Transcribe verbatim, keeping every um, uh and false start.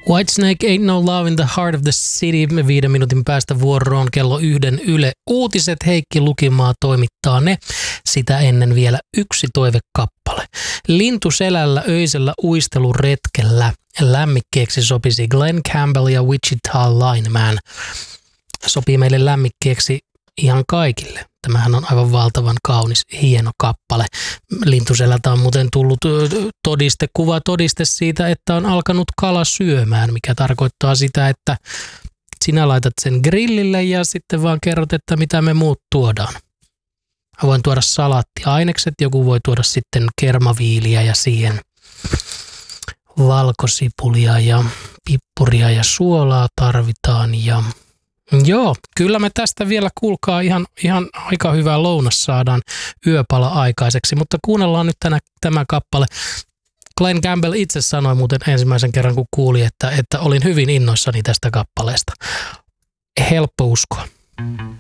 Whitesnake Ain't No Love in the Heart of the City. Me viiden minuutin päästä vuoroon kello yhden Yle Uutiset. Heikki Lukimaa toimittaa ne. Sitä ennen vielä yksi toivekappale. Lintuselällä öisellä uisteluretkellä lämmikkeeksi sopisi Glenn Campbell ja Wichita Lineman. Sopii meille lämmikkeeksi ihan kaikille. Tämähän on aivan valtavan kaunis, hieno kappale. Lintuselältä on muuten tullut todiste, kuva todiste siitä, että on alkanut kala syömään, mikä tarkoittaa sitä, että sinä laitat sen grillille ja sitten vaan kerrot, että mitä me muut tuodaan. Mä voin tuoda salaattiainekset, joku voi tuoda sitten kermaviiliä ja siihen valkosipulia ja pippuria ja suolaa tarvitaan ja joo, kyllä me tästä vielä kuulkaa ihan, ihan aika hyvää lounas saadaan yöpala aikaiseksi, mutta kuunnellaan nyt tänä, tämä kappale. Glenn Campbell itse sanoi muuten ensimmäisen kerran, kun kuuli, että, että olin hyvin innoissani tästä kappaleesta. Helppo uskoa.